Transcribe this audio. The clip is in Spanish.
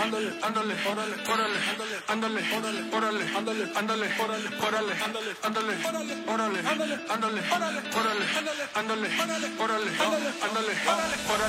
ándale, ándale, órale, órale, ándale, órale, órale, ándale, ándale, órale, órale, ándale, ándale, órale, ándale, órale, órale, ándale, órale, ándale, órale, órale.